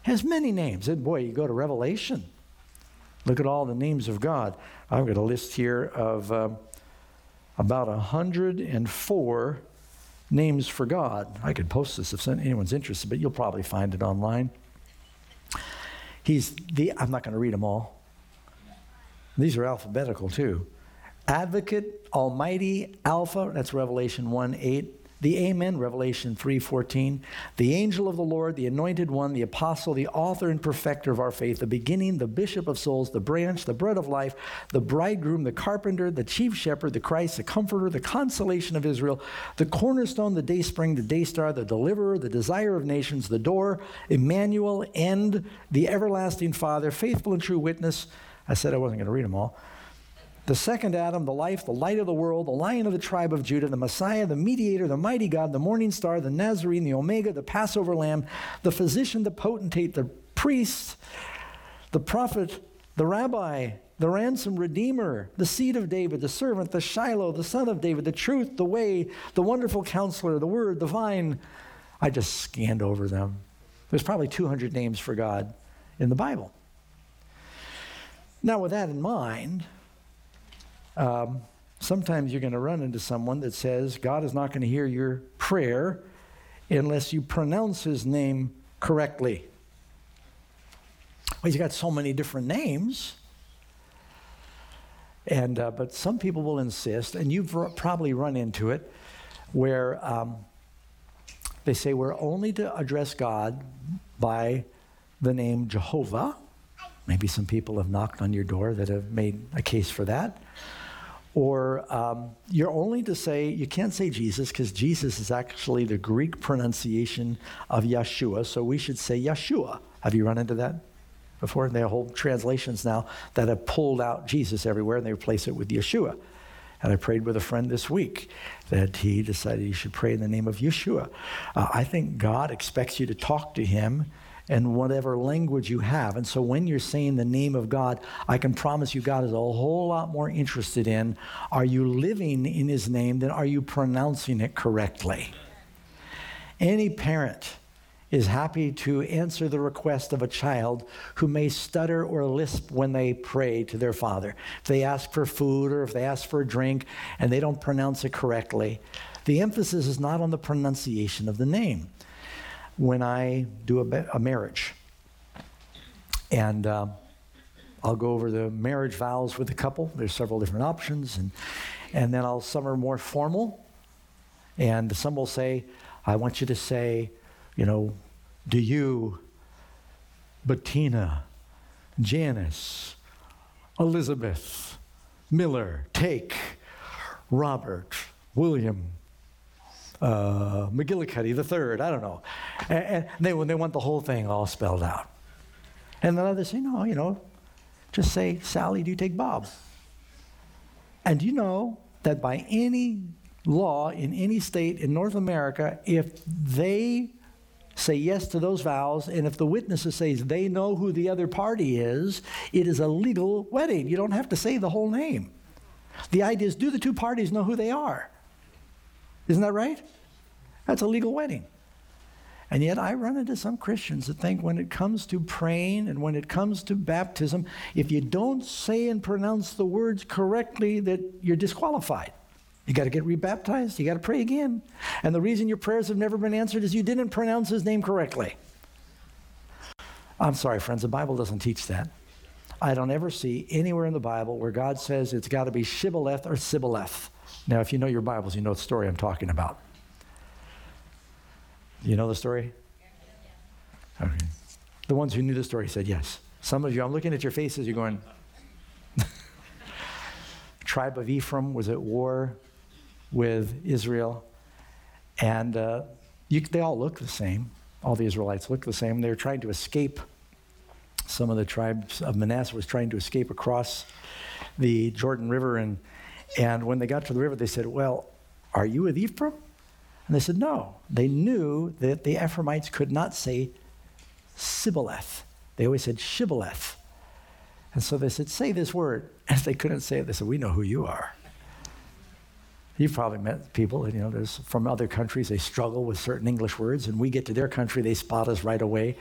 Has many names. And boy, you go to Revelation, look at all the names of God. I've got a list here of about 104 names for God. I could post this if anyone's interested, but you'll probably find it online. I'm not going to read them all. These are alphabetical too. Advocate, Almighty, Alpha, that's Revelation 1:8. The Amen, Revelation 3:14. The angel of the Lord, the anointed one, the apostle, the author and perfecter of our faith, the beginning, the bishop of souls, the branch, the bread of life, the bridegroom, the carpenter, the chief shepherd, the Christ, the comforter, the consolation of Israel, the cornerstone, the dayspring, the day star, the deliverer, the desire of nations, the door, Emmanuel, end, the everlasting Father, faithful and true witness. I said I wasn't going to read them all. The second Adam, the life, the light of the world, the Lion of the tribe of Judah, the Messiah, the mediator, the mighty God, the morning star, the Nazarene, the Omega, the Passover lamb, the physician, the potentate, the priest, the prophet, the rabbi, the ransom redeemer, the seed of David, the servant, the Shiloh, the son of David, the truth, the way, the wonderful counselor, the word, the vine. I just scanned over them. There's probably 200 names for God in the Bible. Now, with that in mind, sometimes you're going to run into someone that says God is not going to hear your prayer unless you pronounce his name correctly. Well, he's got so many different names. And but some people will insist, and you've probably run into it, where they say we're only to address God by the name Jehovah. Maybe some people have knocked on your door that have made a case for that. Or you're only to say, you can't say Jesus because Jesus is actually the Greek pronunciation of Yeshua, so we should say Yeshua. Have you run into that before? There are whole translations now that have pulled out Jesus everywhere and they replace it with Yeshua. And I prayed with a friend this week that he decided you should pray in the name of Yeshua. I think God expects you to talk to him in whatever language you have. And so when you're saying the name of God, I can promise you God is a whole lot more interested in, are you living in his name than are you pronouncing it correctly? Any parent is happy to answer the request of a child who may stutter or lisp when they pray to their father. If they ask for food or if they ask for a drink and they don't pronounce it correctly, the emphasis is not on the pronunciation of the name. When I do a marriage, and I'll go over the marriage vows with the couple. There's several different options, and then some are more formal, and some will say, I want you to say, do you, Bettina, Janice, Elizabeth, Miller, take, Robert, William, McGillicuddy the third, I don't know. And they want the whole thing all spelled out. And then others say, no, just say, Sally, do you take Bob? And you know that by any law in any state in North America, if they say yes to those vows, and if the witnesses say they know who the other party is, it is a legal wedding. You don't have to say the whole name. The idea is, do the two parties know who they are? Isn't that right? That's a legal wedding. And yet I run into some Christians that think when it comes to praying and when it comes to baptism, if you don't say and pronounce the words correctly, that you're disqualified. You got to get rebaptized. You got to pray again. And the reason your prayers have never been answered is you didn't pronounce his name correctly. I'm sorry, friends, the Bible doesn't teach that. I don't ever see anywhere in the Bible where God says it's got to be Shibboleth or Sibboleth. Now, if you know your Bibles, you know the story I'm talking about. You know the story? Okay. The ones who knew the story said yes. Some of you, I'm looking at your faces, you're going, tribe of Ephraim was at war with Israel, and they all look the same. All the Israelites look the same. They were trying to escape. Some of the tribes of Manasseh was trying to escape across the Jordan River, and when they got to the river, they said, well, are you with Ephraim? And they said, no. They knew that the Ephraimites could not say Sibboleth. They always said Shibboleth. And so they said, say this word. And if they couldn't say it, they said, we know who you are. You've probably met people, there's from other countries, they struggle with certain English words, and we get to their country, they spot us right away.